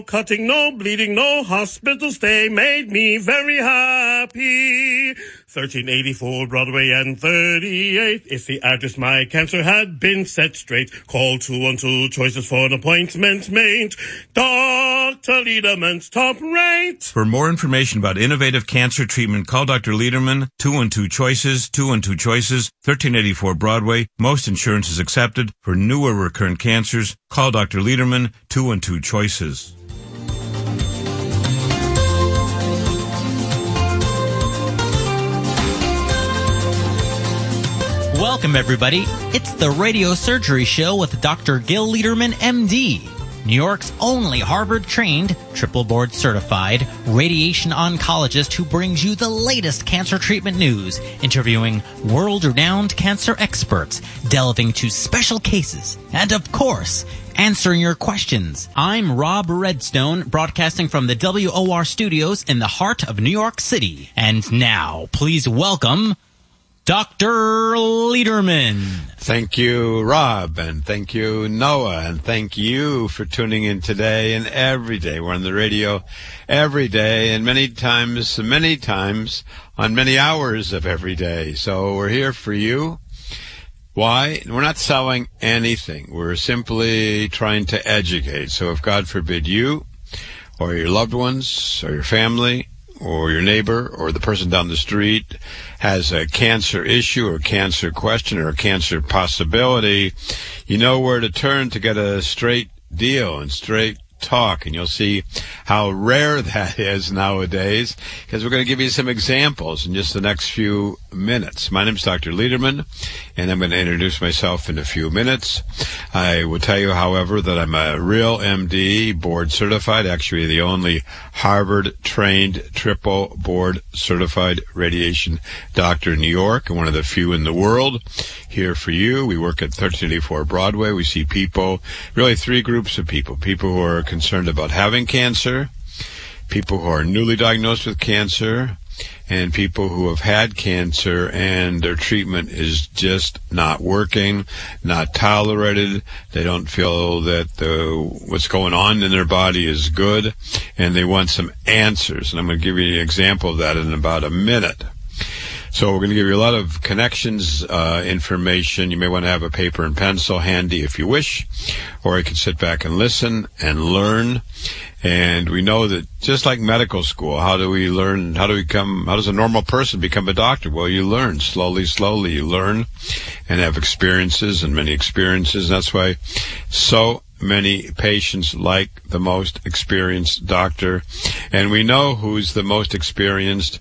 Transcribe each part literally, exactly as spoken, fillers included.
cutting, no bleeding, no hospital stay made me very happy. thirteen eighty-four Broadway and thirty-eighth is the address my cancer had been set straight. Call two one two choices for an appointment made. Doctor Lederman's top rate. For more information about innovative cancer treatment, call Doctor Lederman, two one two choices, two one two choices, thirteen eighty-four Broadway. Most insurance is accepted. For newer recurrent cancers, call Doctor Lederman, two one two choices. Welcome, everybody. It's the Radio Surgery Show with Doctor Gil Lederman, M D, New York's only Harvard-trained, triple board-certified radiation oncologist who brings you the latest cancer treatment news, interviewing world-renowned cancer experts, delving to special cases, and, of course, answering your questions. I'm Rob Redstone, broadcasting from the W O R studios in the heart of New York City. And now, please welcome Doctor Lederman. Thank you, Rob, and thank you, Noah, and thank you for tuning in today and every day. We're on the radio every day and many times, many times on many hours of every day. So we're here for you. Why? We're not selling anything. We're simply trying to educate. So if, God forbid, you or your loved ones or your family or your neighbor or the person down the street has a cancer issue or cancer question or a cancer possibility, you know where to turn to get a straight deal and straight talk. And you'll see how rare that is nowadays, because we're going to give you some examples in just the next few minutes. My name's Doctor Lederman, and I'm going to introduce myself in a few minutes. I will tell you, however, that I'm a real M D, board certified, actually the only Harvard-trained, triple board certified radiation doctor in New York, and one of the few in the world. Here for you, we work at thirteen eighty-four Broadway. We see people, really three groups of people, people who are concerned about having cancer, people who are newly diagnosed with cancer, and people who have had cancer and their treatment is just not working, not tolerated. They don't feel that the, what's going on in their body is good, and they want some answers. And I'm going to give you an example of that in about a minute. So we're going to give you a lot of connections, uh, information. You may want to have a paper and pencil handy if you wish, or you can sit back and listen and learn. And we know that just like medical school, how do we learn, how do we become, how does a normal person become a doctor? Well, you learn slowly, slowly. You learn and have experiences and many experiences. And that's why so many patients like the most experienced doctor. And we know who's the most experienced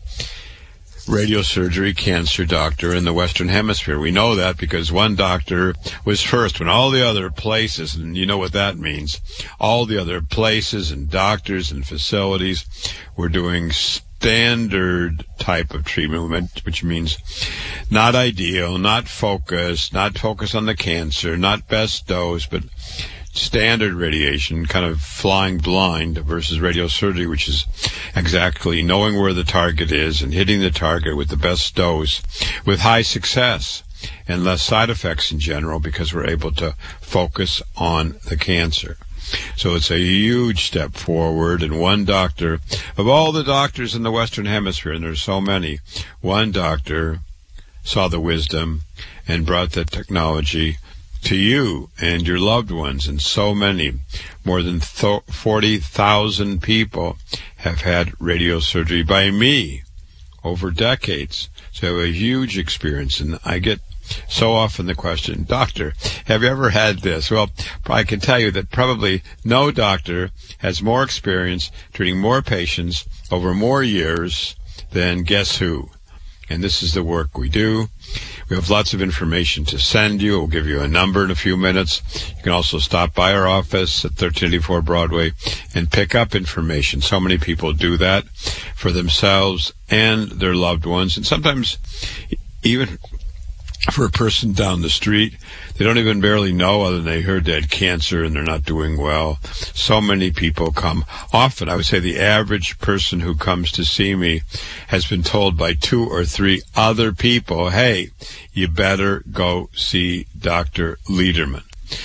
radiosurgery cancer doctor in the Western Hemisphere. We know that because one doctor was first when all the other places, and you know what that means, all the other places and doctors and facilities were doing standard type of treatment, which means not ideal, not focused, not focused on the cancer, not best dose, but standard radiation, kind of flying blind, versus radiosurgery, which is exactly knowing where the target is and hitting the target with the best dose with high success and less side effects in general, because we're able to focus on the cancer. So it's a huge step forward, and one doctor, of all the doctors in the Western Hemisphere, and there's so many, one doctor saw the wisdom and brought the technology to you and your loved ones, and so many, more than forty thousand people have had radiosurgery by me over decades. So I have a huge experience, and I get so often the question, doctor, have you ever had this? Well, I can tell you that probably no doctor has more experience treating more patients over more years than guess who. And this is the work we do. We have lots of information to send you. We'll give you a number in a few minutes. You can also stop by our office at thirteen eighty-four Broadway and pick up information. So many people do that for themselves and their loved ones. And sometimes even for a person down the street, they don't even barely know other than they heard they had cancer and they're not doing well. So many people come. Often, I would say the average person who comes to see me has been told by two or three other people, hey, you better go see Doctor Lederman.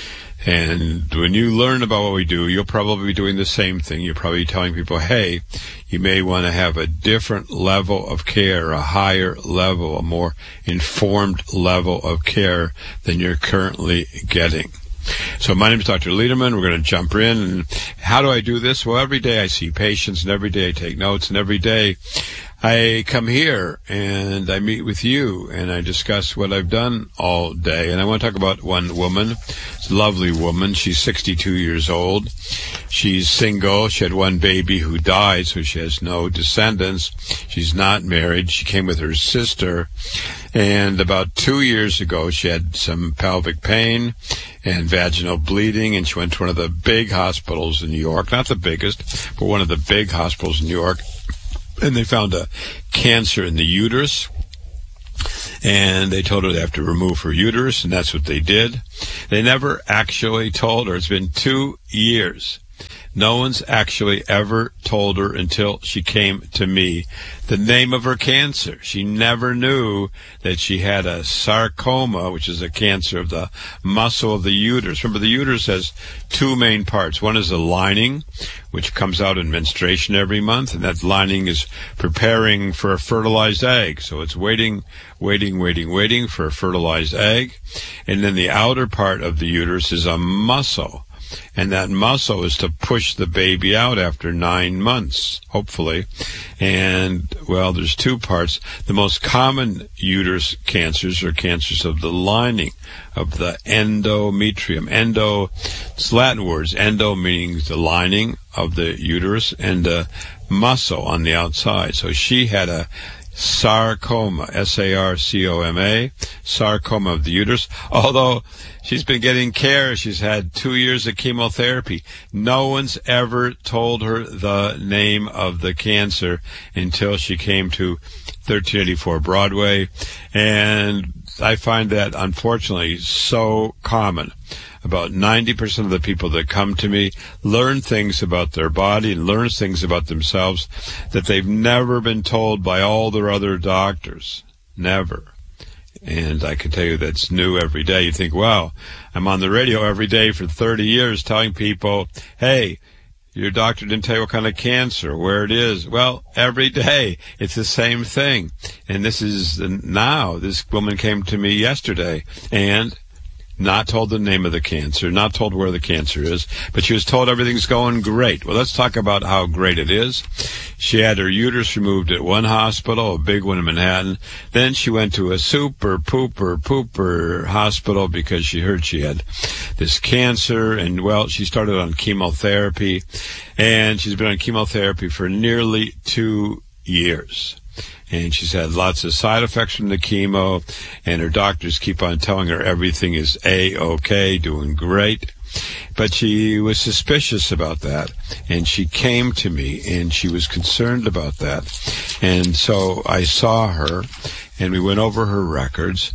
And when you learn about what we do, you'll probably be doing the same thing. You're probably telling people, hey, you may want to have a different level of care, a higher level, a more informed level of care than you're currently getting. So my name is Doctor Lederman. We're going to jump in. And how do I do this? Well, every day I see patients, and every day I take notes, and every day I come here and I meet with you and I discuss what I've done all day. And I want to talk about one woman. It's a lovely woman. She's sixty-two years old. She's single. She had one baby who died, so she has no descendants. She's not married. She came with her sister. And about two years ago, she had some pelvic pain and vaginal bleeding, and she went to one of the big hospitals in New York. Not the biggest, but one of the big hospitals in New York. And they found a cancer in the uterus, and they told her they have to remove her uterus, and that's what they did. They never actually told her. It's been two years. No one's actually ever told her until she came to me the name of her cancer. She never knew that she had a sarcoma, which is a cancer of the muscle of the uterus. Remember, the uterus has two main parts. One is the lining, which comes out in menstruation every month, and that lining is preparing for a fertilized egg. So it's waiting, waiting, waiting, waiting for a fertilized egg. And then the outer part of the uterus is a muscle. And that muscle is to push the baby out after nine months, hopefully. And, well, there's two parts. The most common uterus cancers are cancers of the lining, of the endometrium. Endo, it's Latin words. Endo meaning the lining of the uterus, and the muscle on the outside. So she had a sarcoma, S A R C O M A, sarcoma of the uterus. Although she's been getting care, she's had two years of chemotherapy. No one's ever told her the name of the cancer until she came to thirteen eighty-four Broadway. And I find that, unfortunately, so common. About ninety percent of the people that come to me learn things about their body and learn things about themselves that they've never been told by all their other doctors. Never. And I can tell you that's new every day. You think, wow, I'm on the radio every day for thirty years telling people, hey, your doctor didn't tell you what kind of cancer, where it is. Well, every day it's the same thing. And this is now. This woman came to me yesterday and not told the name of the cancer, not told where the cancer is, but she was told everything's going great. Well, let's talk about how great it is. She had her uterus removed at one hospital, a big one in Manhattan. Then she went to a super pooper pooper hospital because she heard she had this cancer. And, well, she started on chemotherapy, and she's been on chemotherapy for nearly two years. And she's had lots of side effects from the chemo, and her doctors keep on telling her everything is A-okay, doing great. But she was suspicious about that, and she came to me, and she was concerned about that. And so I saw her, and we went over her records,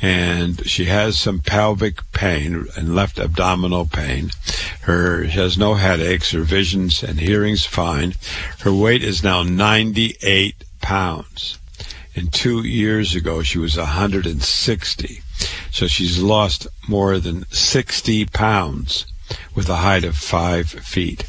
and she has some pelvic pain and left abdominal pain. Her, she has no headaches, her vision's and hearing's fine. Her weight is now ninety-eight pounds. And two years ago, she was one hundred sixty. So she's lost more than sixty pounds with a height of five feet.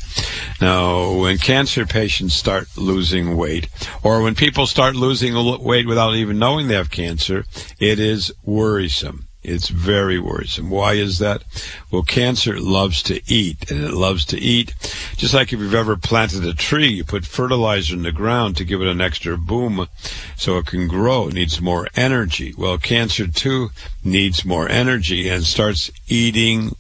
Now, when cancer patients start losing weight, or when people start losing weight without even knowing they have cancer, it is worrisome. It's very worrisome. Why is that? Well, cancer loves to eat, and it loves to eat. Just like if you've ever planted a tree, you put fertilizer in the ground to give it an extra boom so it can grow. It needs more energy. Well, cancer, too, needs more energy and starts eating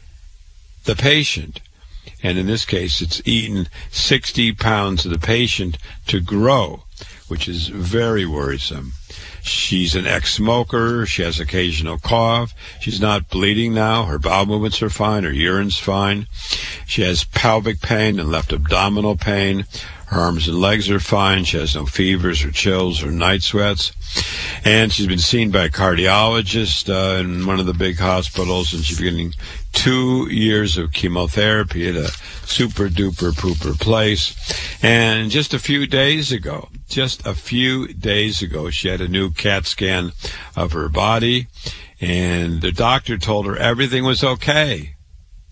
the patient. And in this case, it's eaten sixty pounds of the patient to grow, which is very worrisome. She's an ex-smoker. She has occasional cough. She's not bleeding now. Her bowel movements are fine. Her urine's fine. She has pelvic pain and left abdominal pain. Her arms and legs are fine. She has no fevers or chills or night sweats. And she's been seen by a cardiologist uh, in one of the big hospitals, and she's been getting two years of chemotherapy at a super-duper pooper place. And just a few days ago, just a few days ago, she had a new CAT scan of her body, and the doctor told her everything was okay.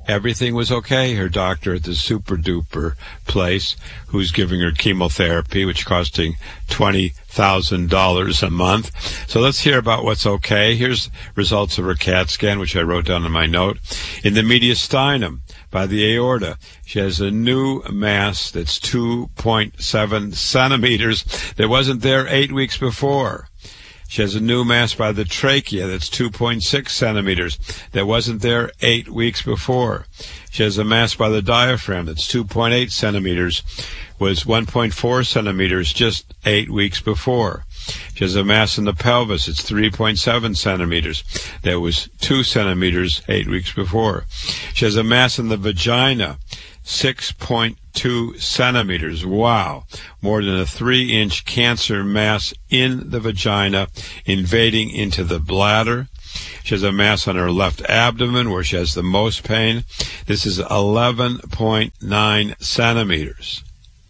Everything was okay. Her doctor at the super duper place, who's giving her chemotherapy, which costing twenty thousand dollars a month. So let's hear about what's okay. Here's results of her CAT scan, which I wrote down in my note. In the mediastinum, by the aorta, she has a new mass that's two point seven centimeters that wasn't there eight weeks before. She has a new mass by the trachea that's two point six centimeters that wasn't there eight weeks before. She has a mass by the diaphragm that's two point eight centimeters, was one point four centimeters just eight weeks before. She has a mass in the pelvis, it's three point seven centimeters, that was two centimeters eight weeks before. She has a mass in the vagina, six point two centimeters. Wow. More than a three-inch cancer mass in the vagina, invading into the bladder. She has a mass on her left abdomen where she has the most pain. This is eleven point nine centimeters,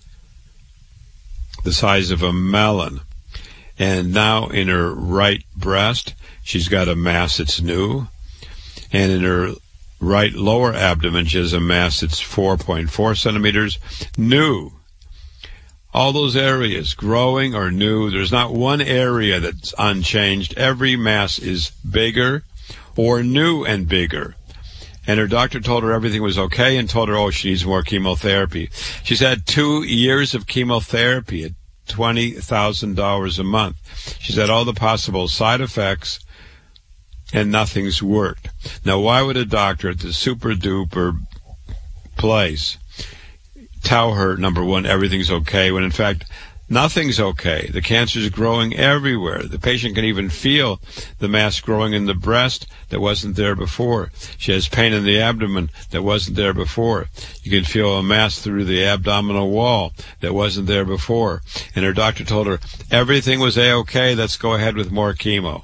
the size of a melon. And now in her right breast, she's got a mass that's new. And in her right lower abdomen, she has a mass that's four point four centimeters, new. All those areas, growing or new, there's not one area that's unchanged. Every mass is bigger or new and bigger. And her doctor told her everything was okay and told her, oh, she needs more chemotherapy. She's had two years of chemotherapy at twenty thousand dollars a month. She's had all the possible side effects, and nothing's worked. Now, why would a doctor at the super-duper place tell her, number one, everything's okay, when in fact, nothing's okay? The cancer's growing everywhere. The patient can even feel the mass growing in the breast that wasn't there before. She has pain in the abdomen that wasn't there before. You can feel a mass through the abdominal wall that wasn't there before. And her doctor told her, everything was A-okay, let's go ahead with more chemo.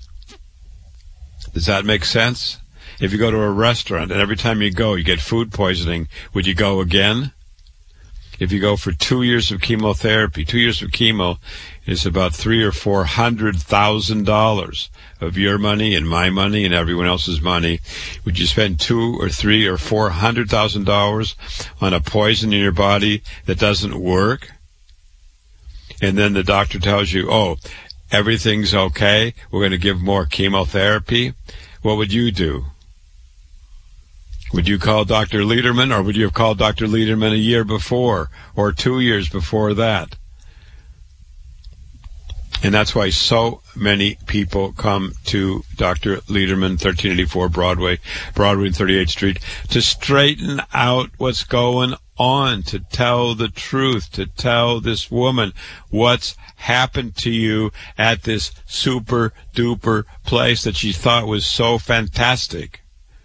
Does that make sense? If you go to a restaurant and every time you go you get food poisoning, would you go again? If you go for two years of chemotherapy, two years of chemo is about three or four hundred thousand dollars of your money and my money and everyone else's money. Would you spend two or three or four hundred thousand dollars on a poison in your body that doesn't work? And then the doctor tells you, oh, everything's okay, we're going to give more chemotherapy. What would you do? Would you call Doctor Lederman, or would you have called Doctor Lederman a year before, or two years before that? And that's why so many people come to Doctor Lederman, thirteen eighty-four Broadway, Broadway and thirty-eighth Street, to straighten out what's going on, to tell the truth, to tell this woman what's happened to you at this super-duper place that she thought was so fantastic.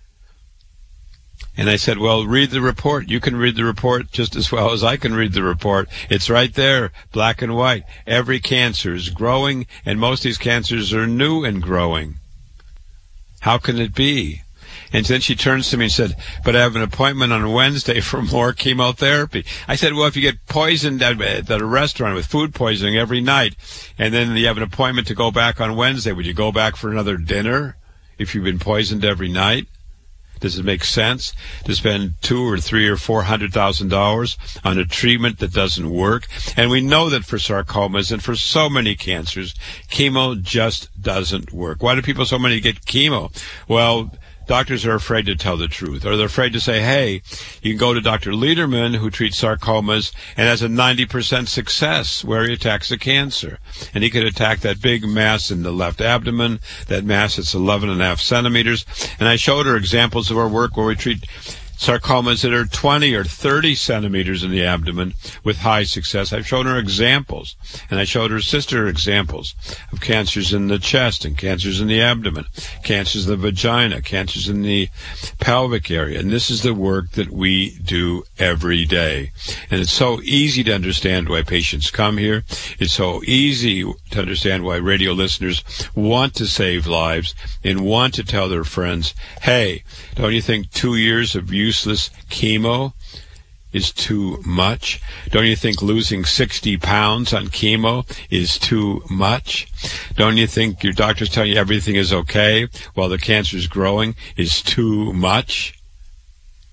And I said, well, read the report. You can read the report just as well as I can read the report. It's right there, black and white. Every cancer is growing, and most of these cancers are new and growing. How can it be? And then she turns to me and said, but I have an appointment on Wednesday for more chemotherapy. I said, well, if you get poisoned at, at a restaurant with food poisoning every night, and then you have an appointment to go back on Wednesday, would you go back for another dinner if you've been poisoned every night? Does it make sense to spend two or three or four hundred thousand dollars on a treatment that doesn't work? And we know that for sarcomas and for so many cancers, chemo just doesn't work. Why do people so many get chemo? Well, doctors are afraid to tell the truth, or they're afraid to say, hey, you can go to Doctor Lederman, who treats sarcomas and has a ninety percent success where he attacks the cancer. And he could attack that big mass in the left abdomen, that mass that's eleven and a half centimeters. And I showed her examples of our work where we treat sarcomas that are twenty or thirty centimeters in the abdomen with high success. I've shown her examples, and I showed her sister examples of cancers in the chest and cancers in the abdomen, cancers in the vagina, cancers in the pelvic area. And this is the work that we do every day. And it's so easy to understand why patients come here. It's so easy to understand why radio listeners want to save lives and want to tell their friends, hey, don't you think two years of useless chemo is too much? Don't you think losing sixty pounds on chemo is too much? Don't you think your doctor's telling you everything is okay while the cancer's growing is too much?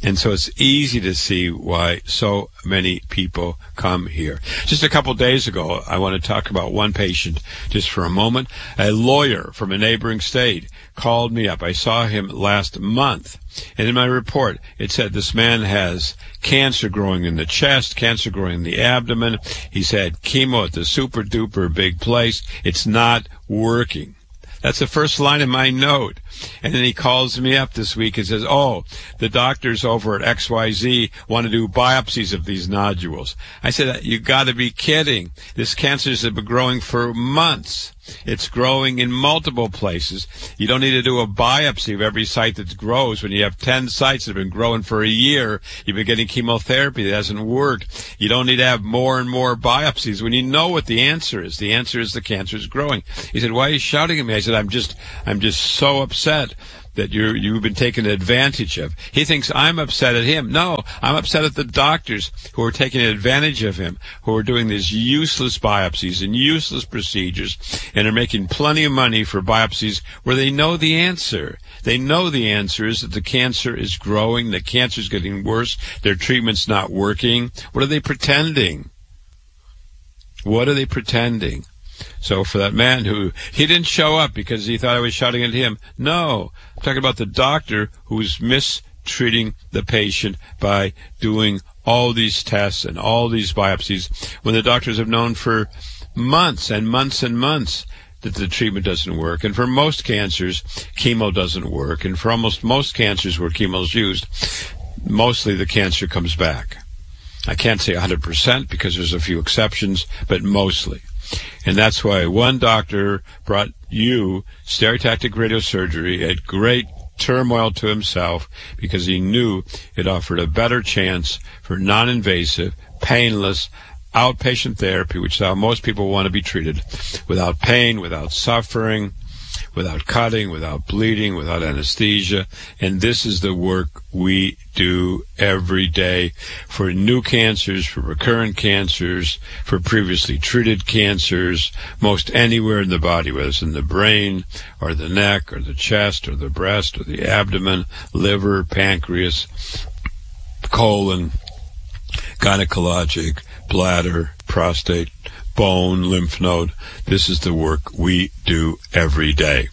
And so it's easy to see why so many people come here. Just a couple days ago, I want to talk about one patient just for a moment. A lawyer from a neighboring state called me up. I saw him last month. And in my report, it said this man has cancer growing in the chest, cancer growing in the abdomen. He's had chemo at the super duper big place. It's not working. That's the first line of my note. And then he calls me up this week and says, oh, the doctors over at X Y Z want to do biopsies of these nodules. I said, you got to be kidding. This cancer has been growing for months. It's growing in multiple places. You don't need to do a biopsy of every site that grows. When you have ten sites that have been growing for a year, you've been getting chemotherapy that hasn't worked. You don't need to have more and more biopsies when you know what the answer is. The answer is the cancer is growing. He said, why are you shouting at me? I said, I'm just, I'm just so upset that you're, you've been taken advantage of. He thinks I'm upset at him. No, I'm upset at the doctors who are taking advantage of him, who are doing these useless biopsies and useless procedures and are making plenty of money for biopsies where they know the answer. They know the answer is that the cancer is growing, the cancer is getting worse, their treatment's not working. What are they pretending? What are they pretending? So for that man who, he didn't show up because he thought I was shouting at him. No, I'm talking about the doctor who's mistreating the patient by doing all these tests and all these biopsies when the doctors have known for months and months and months that the treatment doesn't work. And for most cancers, chemo doesn't work. And for almost most cancers where chemo is used, mostly the cancer comes back. I can't say one hundred percent because there's a few exceptions, but mostly. And that's why one doctor brought you stereotactic radiosurgery at great turmoil to himself because he knew it offered a better chance for non-invasive, painless, outpatient therapy, which is how most people want to be treated, without pain, without suffering, without cutting, without bleeding, without anesthesia. And this is the work we do every day for new cancers, for recurrent cancers, for previously treated cancers, most anywhere in the body, whether it's in the brain or the neck or the chest or the breast or the abdomen, liver, pancreas, colon, gynecologic, bladder, prostate, bone, lymph node. This is the work we do every day.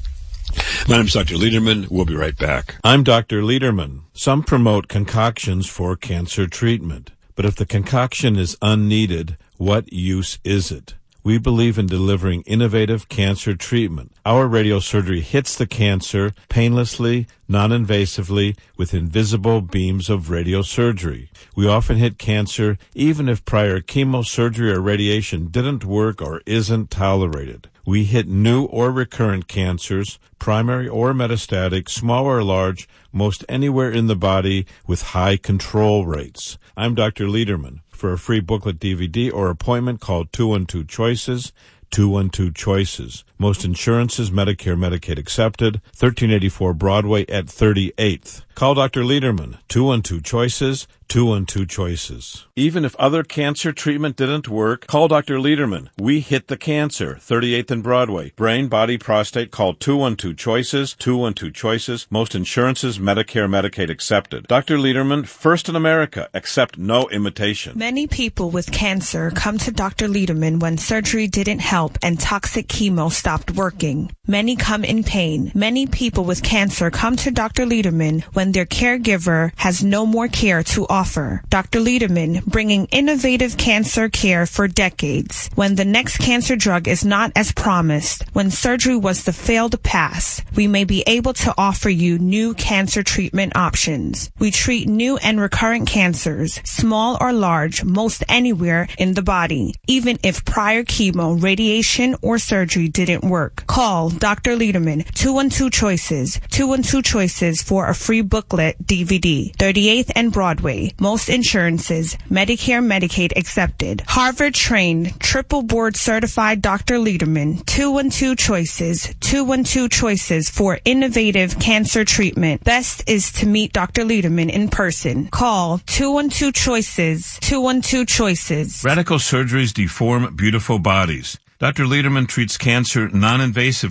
My name is Doctor Lederman. We'll be right back. I'm Doctor Lederman. Some promote concoctions for cancer treatment. But if the concoction is unneeded, what use is it? We believe in delivering innovative cancer treatment. Our radiosurgery hits the cancer painlessly, non-invasively, with invisible beams of radiosurgery. We often hit cancer even if prior chemosurgery or radiation didn't work or isn't tolerated. We hit new or recurrent cancers, primary or metastatic, small or large, most anywhere in the body with high control rates. I'm Doctor Lederman. For a free booklet D V D or appointment, call two one two choices, two one two choices. Most insurances, Medicare, Medicaid accepted, thirteen eighty-four Broadway at thirty-eighth. Call Doctor Lederman, two one two choices, two one two choices. Even if other cancer treatment didn't work, call Doctor Lederman. We hit the cancer, thirty-eighth and Broadway. Brain, body, prostate, call two one two choices, two one two choices. Most insurances, Medicare, Medicaid accepted. Doctor Lederman, first in America, accept no imitation. Many people with cancer come to Doctor Lederman when surgery didn't help and toxic chemo stopped working. Many come in pain. Many people with cancer come to Doctor Lederman when their caregiver has no more care to offer. Doctor Lederman, bringing innovative cancer care for decades. When the next cancer drug is not as promised, when surgery was the failed pass, we may be able to offer you new cancer treatment options. We treat new and recurrent cancers, small or large, most anywhere in the body, even if prior chemo, radiation, or surgery didn't work. Call Doctor Lederman, two one two choices, two one two choices for a free booklet D V D, thirty-eighth and Broadway. Most insurances, Medicare, Medicaid accepted. Harvard-trained, triple board certified Doctor Lederman, two one two choices, two one two choices for innovative cancer treatment. Best is to meet Doctor Lederman in person. Call two one two choices, two one two choices. Radical surgeries deform beautiful bodies. Doctor Lederman treats cancer non-invasively.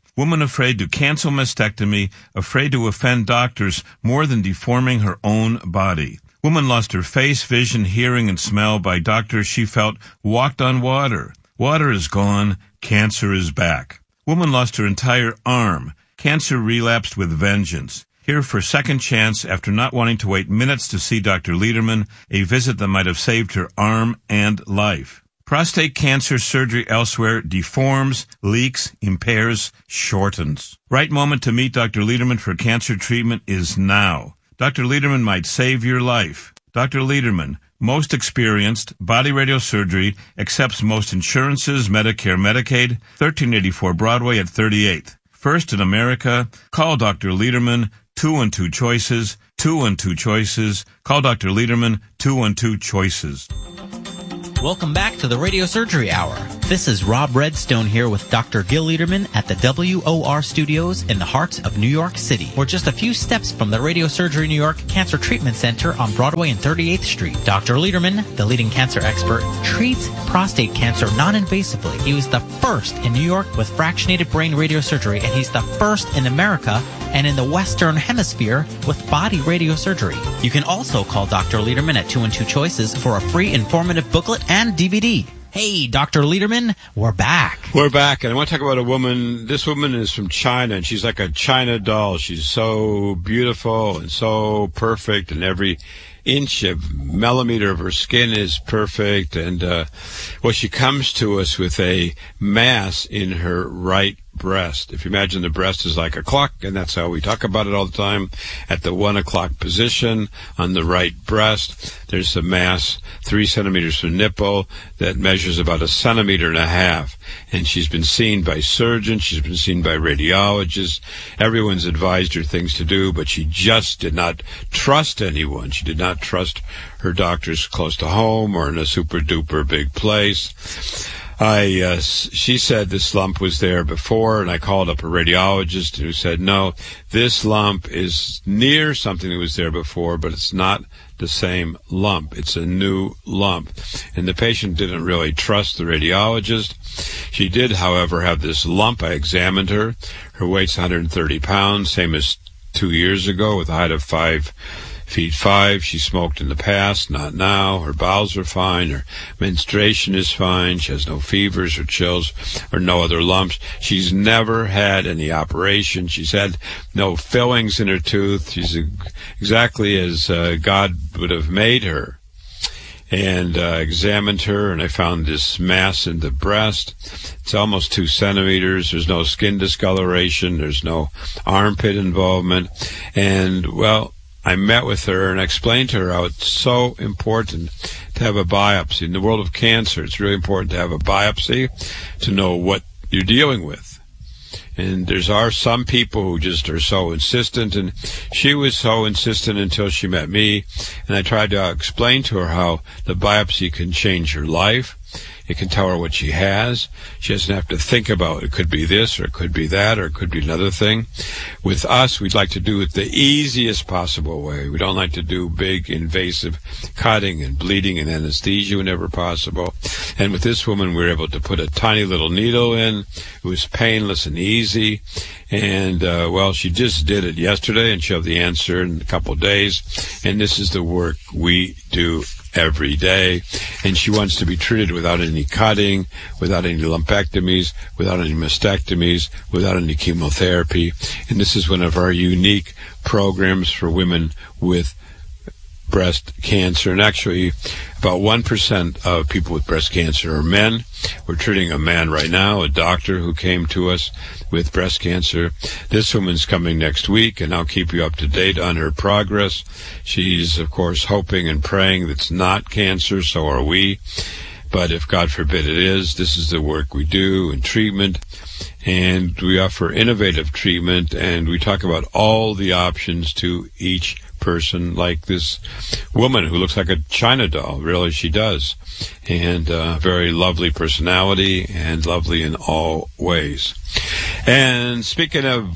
Woman afraid to cancel mastectomy, afraid to offend doctors more than deforming her own body. Woman lost her face, vision, hearing, and smell by doctors she felt walked on water. Water is gone. Cancer is back. Woman lost her entire arm. Cancer relapsed with vengeance. Here for second chance after not wanting to wait minutes to see Doctor Lederman, a visit that might have saved her arm and life. Prostate cancer surgery elsewhere deforms, leaks, impairs, shortens. Right moment to meet Doctor Lederman for cancer treatment is now. Doctor Lederman might save your life. Doctor Lederman, most experienced, body radiosurgery, accepts most insurances, Medicare, Medicaid, thirteen eighty-four Broadway at thirty-eighth. First in America, call Doctor Lederman, two one two choices, two one two choices. Call Doctor Lederman, two one two choices. Welcome back to the Radio Surgery Hour. This is Rob Redstone here with Doctor Gil Lederman at the W O R Studios in the heart of New York City. We're just a few steps from the Radio Surgery New York Cancer Treatment Center on Broadway and thirty-eighth Street. Doctor Lederman, the leading cancer expert, treats prostate cancer non-invasively. He was the first in New York with fractionated brain radiosurgery, and he's the first in America and in the Western Hemisphere with body radiosurgery. You can also call Doctor Lederman at two one two choices for a free informative booklet and D V D. Hey, Doctor Lederman, we're back. We're back, and I want to talk about a woman. This woman is from China, and she's like a China doll. She's so beautiful and so perfect, and every inch of millimeter of her skin is perfect. And uh, well, she comes to us with a mass in her right breast. If you imagine the breast is like a clock, and that's how we talk about it all the time, at the one o'clock position on the right breast, there's a mass three centimeters from nipple that measures about a centimeter and a half. And she's been seen by surgeons, she's been seen by radiologists. Everyone's advised her things to do, but she just did not trust anyone. She did not trust her doctors close to home or in a super duper big place. I, uh, she said this lump was there before, and I called up a radiologist who said, no, this lump is near something that was there before, but it's not the same lump. It's a new lump. And the patient didn't really trust the radiologist. She did, however, have this lump. I examined her. Her weight's one hundred thirty pounds, same as two years ago, with a height of five feet five. She smoked in the past, not now. Her bowels are fine. Her menstruation is fine. She has no fevers or chills or no other lumps. She's never had any operation. She's had no fillings in her tooth. She's exactly as uh, God would have made her. And uh, examined her, and I found this mass in the breast. It's almost two centimeters. There's no skin discoloration. There's no armpit involvement. And, well, I met with her and explained to her how it's so important to have a biopsy. In the world of cancer, it's really important to have a biopsy to know what you're dealing with. And there's are some people who just are so insistent, and she was so insistent until she met me, and I tried to explain to her how the biopsy can change her life. It can tell her what she has. She doesn't have to think about it could be this or it could be that or it could be another thing. With us, we'd like to do it the easiest possible way. We don't like to do big invasive cutting and bleeding and anesthesia whenever possible. And with this woman, we were able to put a tiny little needle in. It was painless and easy. And, uh, well, she just did it yesterday, and she'll have the answer in a couple of days. And this is the work we do every day. And she wants to be treated without any cutting, without any lumpectomies, without any mastectomies, without any chemotherapy. And this is one of our unique programs for women with breast cancer. And actually, about one percent of people with breast cancer are men. We're treating a man right now, a doctor who came to us with breast cancer. This woman's coming next week, and I'll keep you up to date on her progress. She's, of course, hoping and praying that it's not cancer, so are we. But if God forbid it is, this is the work we do in treatment. And we offer innovative treatment, and we talk about all the options to each person, like this woman who looks like a China doll. Really, she does. And uh, very lovely personality and lovely in all ways. And speaking of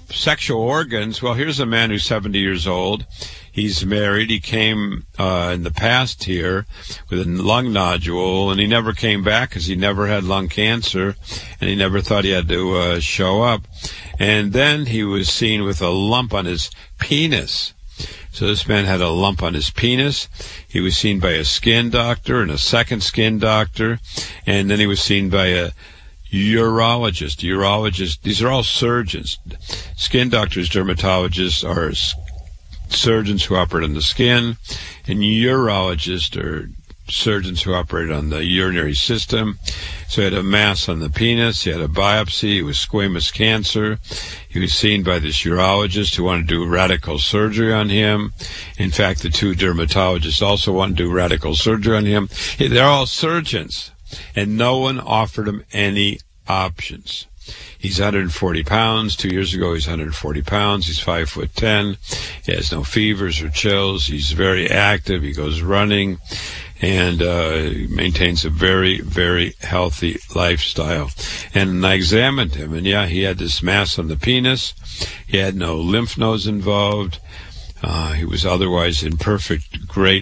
sexual organs, well, here's a man who's seventy years old. He's married. He came uh, in the past here with a lung nodule, and he never came back because he never had lung cancer, and he never thought he had to uh, show up. And then he was seen with a lump on his penis. So this man had a lump on his penis. He was seen by a skin doctor and a second skin doctor, and then he was seen by a urologist. Urologist. These are all surgeons. Skin doctors, dermatologists are surgeons who operate on the skin, and urologists are surgeons who operate on the urinary system. So he had a mass on the penis. He had a biopsy. It was squamous cancer. He was seen by this urologist who wanted to do radical surgery on him. In fact, the two dermatologists also wanted to do radical surgery on him. They're all surgeons, and no one offered him any options. He's one hundred forty pounds. Two years ago, he's one hundred forty pounds. He's five foot ten. He has no fevers or chills. He's very active. He goes running, and uh, maintains a very, very healthy lifestyle. And I examined him, and yeah, he had this mass on the penis. He had no lymph nodes involved. Uh, he was otherwise in perfect, great